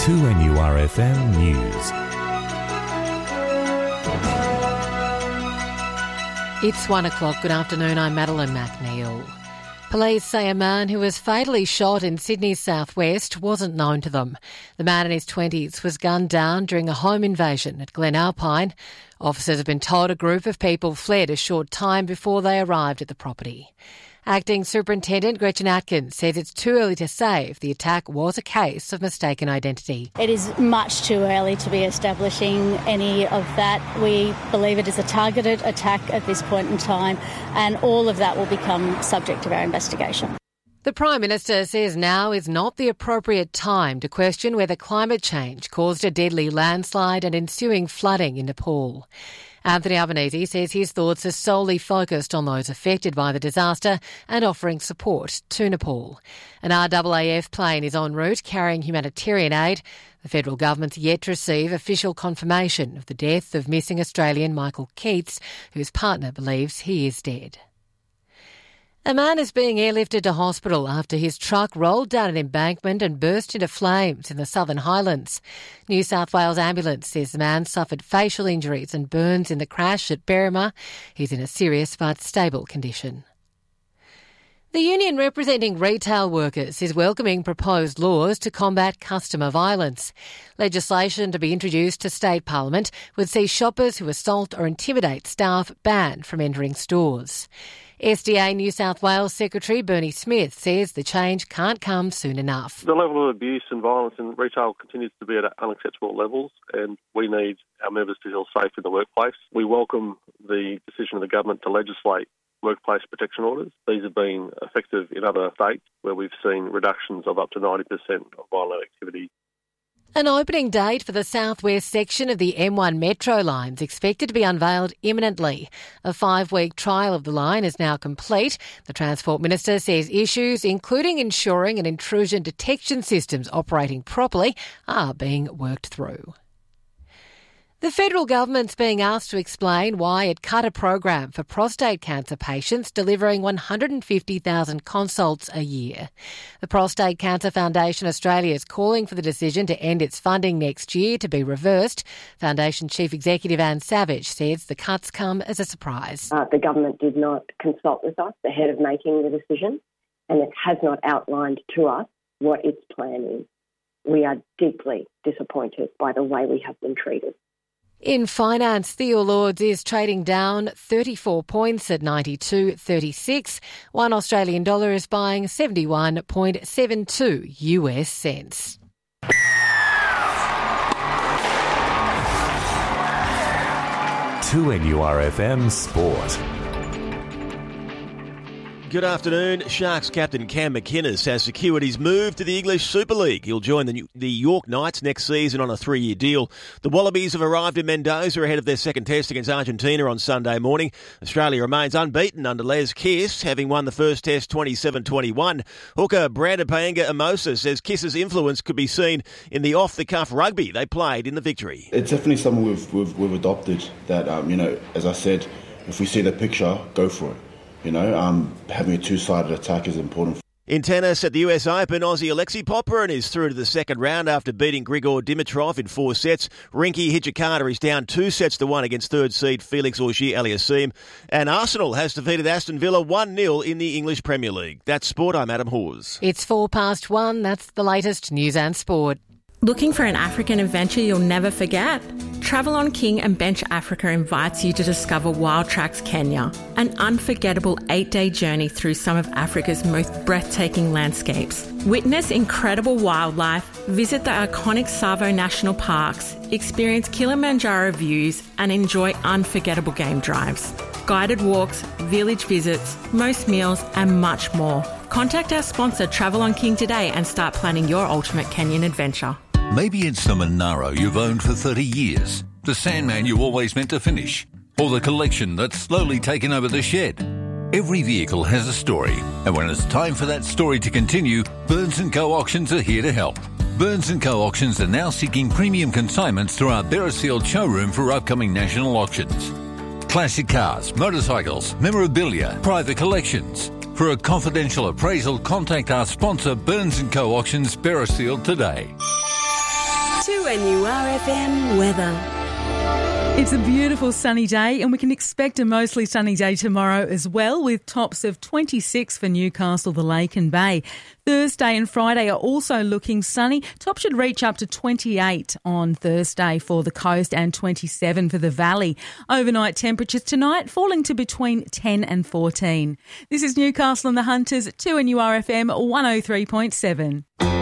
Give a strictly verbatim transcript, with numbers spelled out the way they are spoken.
two N U R F M News. It's one o'clock. Good afternoon. I'm Madeline McNeil. Police say a man who was fatally shot in Sydney's southwest wasn't known to them. The man in his twenties was gunned down during a home invasion at Glen Alpine. Officers have been told a group of people fled a short time before they arrived at the property. Acting Superintendent Gretchen Atkins says it's too early to say if the attack was a case of mistaken identity. It is much too early to be establishing any of that. We believe it is a targeted attack at this point in time, and all of that will become subject to our investigation. The Prime Minister says now is not the appropriate time to question whether climate change caused a deadly landslide and ensuing flooding in Nepal. Anthony Albanese says his thoughts are solely focused on those affected by the disaster and offering support to Nepal. An R A A F plane is en route carrying humanitarian aid. The federal government's yet to receive official confirmation of the death of missing Australian Michael Keats, whose partner believes he is dead. A man is being airlifted to hospital after his truck rolled down an embankment and burst into flames in the Southern Highlands. New South Wales Ambulance says the man suffered facial injuries and burns in the crash at Berrima. He's in a serious but stable condition. The union representing retail workers is welcoming proposed laws to combat customer violence. Legislation to be introduced to State Parliament would see shoppers who assault or intimidate staff banned from entering stores. S D A New South Wales Secretary Bernie Smith says the change can't come soon enough. The level of abuse and violence in retail continues to be at unacceptable levels, and we need our members to feel safe in the workplace. We welcome the decision of the government to legislate workplace protection orders. These have been effective in other states where we've seen reductions of up to ninety percent of violent activity. An opening date for the southwest section of the M one Metro line is expected to be unveiled imminently. A five-week trial of the line is now complete. The Transport Minister says issues, including ensuring an intrusion detection systems operating properly, are being worked through. The federal government's being asked to explain why it cut a program for prostate cancer patients delivering one hundred fifty thousand consults a year. The Prostate Cancer Foundation Australia is calling for the decision to end its funding next year to be reversed. Foundation Chief Executive Anne Savage says the cuts come as a surprise. Uh, the government did not consult with us ahead of making the decision, and it has not outlined to us what its plan is. We are deeply disappointed by the way we have been treated. In finance, Theo Lords is trading down thirty-four points at ninety-two thirty-six. One Australian dollar is buying seventy-one point seven two U S cents. two N U R F M Sport. Good afternoon. Sharks captain Cam McInnes has secured his move to the English Super League. He'll join the, the York Knights next season on a three-year deal. The Wallabies have arrived in Mendoza ahead of their second test against Argentina on Sunday morning. Australia remains unbeaten under Les Kiss, having won the first test twenty-seven twenty-one. Hooker Brandon Paenga-Amosa says Kiss's influence could be seen in the off-the-cuff rugby they played in the victory. It's definitely something we've, we've, we've adopted that, um, you know, as I said, if we see the picture, go for it. You know, um, having a two-sided attack is important. In tennis at the U S Open, Aussie Alexei Popyrin is through to the second round after beating Grigor Dimitrov in four sets. Rinky Hijikata is down two sets to one against third seed Felix Auger-Aliassime. And Arsenal has defeated Aston Villa one nil in the English Premier League. That's sport. I'm Adam Hawes. It's four past one. That's the latest news and sport. Looking for an African adventure you'll never forget? Travel on King and Bench Africa invites you to discover Wild Tracks Kenya, an unforgettable eight-day journey through some of Africa's most breathtaking landscapes. Witness incredible wildlife, visit the iconic Tsavo National Parks, experience Kilimanjaro views, and enjoy unforgettable game drives. Guided walks, village visits, most meals, and much more. Contact our sponsor Travel on King today and start planning your ultimate Kenyan adventure. Maybe it's the Monaro you've owned for thirty years, the Sandman you always meant to finish, or the collection that's slowly taken over the shed. Every vehicle has a story, and when it's time for that story to continue, Burns and Co Auctions are here to help. Burns and Co Auctions are now seeking premium consignments through our Beresfield showroom for upcoming national auctions. Classic cars, motorcycles, memorabilia, private collections. For a confidential appraisal, contact our sponsor Burns and Co Auctions Beresfield today. two N U R F M weather. It's a beautiful sunny day and we can expect a mostly sunny day tomorrow as well, with tops of twenty-six for Newcastle, the Lake and Bay. Thursday and Friday are also looking sunny. Top should reach up to twenty-eight on Thursday for the coast and twenty-seven for the valley. Overnight temperatures tonight falling to between ten and fourteen. This is Newcastle and the Hunters, two N U R F M one oh three point seven.